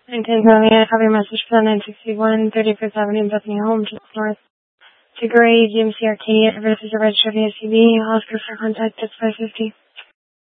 19th County, I have your message for the 961 35th Avenue, Bethany Home, just north. To Gray, GMC Arcadia, this is a registered ASCB, Oscar for contact at 550.